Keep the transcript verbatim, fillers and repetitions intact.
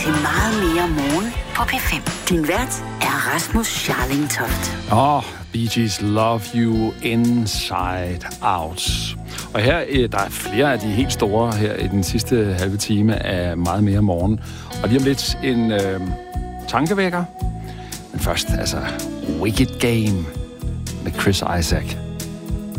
til Meget Mere Morgen på P fem. Din vært er Rasmus Scharling Toft. Åh, oh, Bee Gees Love You Inside Out. Og her, der er flere af de helt store her i den sidste halve time af Meget Mere Morgen. Og lige om lidt en øh, tankevækker. Men først, altså, Wicked Game med Chris Isaak.